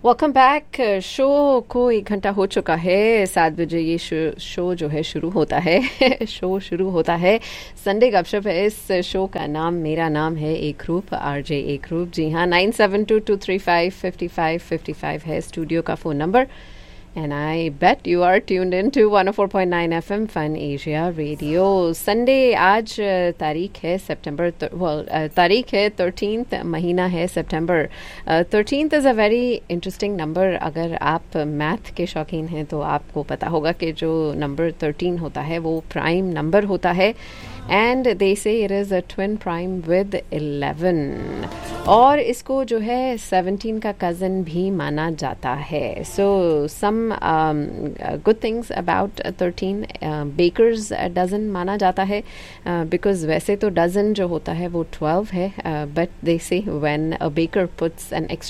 Welcome back. Show को 1 घंटा हो चुका है। 7 बजे ये शो जो है शुरू होता है शो शुरू होता है। संडे गपशप है इस शो का नाम। मेरा नाम है एकरूप, आरजे एकरूप। जी हाँ, 9722355555 है स्टूडियो का phone number. And I bet you are tuned in to 104.9 FM Fun Asia Radio. Sunday आज तारीख है सितंबर, तारीख है 13th, महीना है सितंबर। 13th is a very interesting number. अगर आप मैथ के शौकीन हैं तो आपको पता होगा कि जो नंबर 13 होता है वो प्राइम नंबर होता है। एंड दे से it is a twin prime with 11, और इसको जो है 17 का कज़न भी माना जाता है। सो some good things about 13। Bakers dozen माना जाता है बिकॉज वैसे तो डजन जो होता है वो 12 है, बट दे से when a baker puts N